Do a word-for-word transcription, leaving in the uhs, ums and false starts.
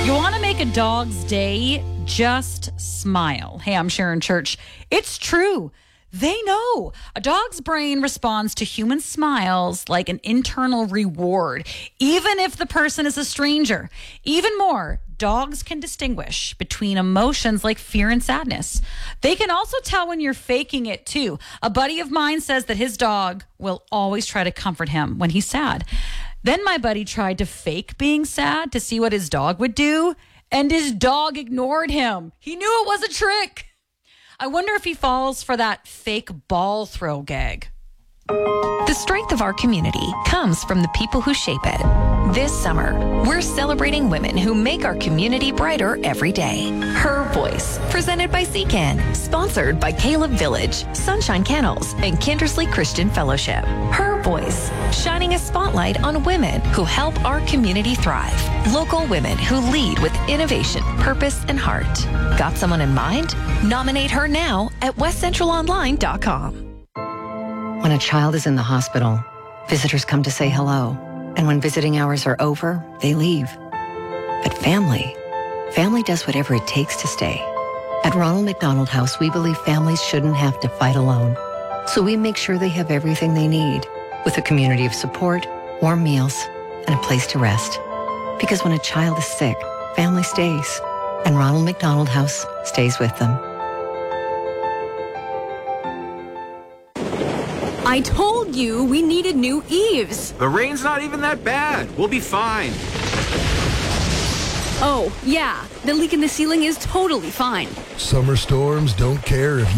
You want to make a dog's day? Just smile. Hey, I'm Sharon Church. It's true. They know. A dog's brain responds to human smiles like an internal reward, even if the person is a stranger. Even more, dogs can distinguish between emotions like fear and sadness. They can also tell when you're faking it, too. A buddy of mine says that his dog will always try to comfort him when he's sad. Then my buddy tried to fake being sad to see what his dog would do, and his dog ignored him. He knew it was a trick. I wonder if he falls for that fake ball throw gag. The strength of our community comes from the people who shape it. This summer, we're celebrating women who make our community brighter every day. Her Voice, presented by C C A N, sponsored by Caleb Village, Sunshine Kennels, and Kindersley Christian Fellowship. Her Voice, shining a spotlight on women who help our community thrive. Local women who lead with innovation, purpose, and heart. Got someone in mind? Nominate her now at west central online dot com. When a child is in the hospital, visitors come to say hello. And when visiting hours are over, they leave. But family, family does whatever it takes to stay. At Ronald McDonald House, we believe families shouldn't have to fight alone. So we make sure they have everything they need, with a community of support, warm meals, and a place to rest. Because when a child is sick, family stays. And Ronald McDonald House stays with them. I told you we needed new eaves. The rain's not even that bad. We'll be fine. Oh, yeah. The leak in the ceiling is totally fine. Summer storms don't care if